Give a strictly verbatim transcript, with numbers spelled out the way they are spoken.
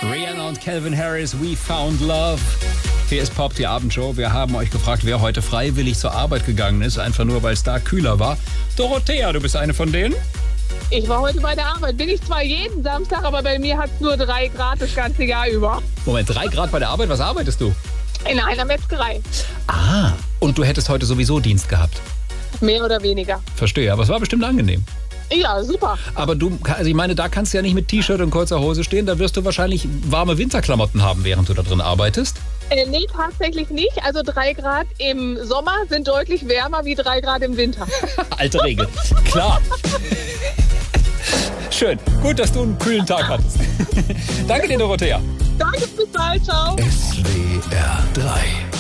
Rihanna und Calvin Harris, We Found Love. Hier ist Pop, die Abendshow. Wir haben euch gefragt, wer heute freiwillig zur Arbeit gegangen ist, einfach nur, weil es da kühler war. Dorothea, du bist eine von denen? Ich war heute bei der Arbeit. Bin ich zwar jeden Samstag, aber bei mir hat es nur drei Grad das ganze Jahr über. Moment, drei Grad bei der Arbeit? Was arbeitest du? In einer Metzgerei. Ah, und du hättest heute sowieso Dienst gehabt? Mehr oder weniger. Verstehe, aber es war bestimmt angenehm. Ja, super. Aber du, also ich meine, da kannst du ja nicht mit T-Shirt und kurzer Hose stehen. Da wirst du wahrscheinlich warme Winterklamotten haben, während du da drin arbeitest. Äh, nee, tatsächlich nicht. Also drei Grad im Sommer sind deutlich wärmer wie drei Grad im Winter. Alte Regel. Klar. Schön. Gut, dass du einen kühlen Tag hattest. Danke dir, Dorothea. Danke, bis bald. Ciao. S W R drei